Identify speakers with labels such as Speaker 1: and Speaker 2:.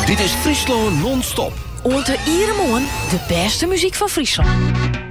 Speaker 1: Dit is Friesland non-stop.
Speaker 2: Oor te Ieremon, de beste muziek van Friesland.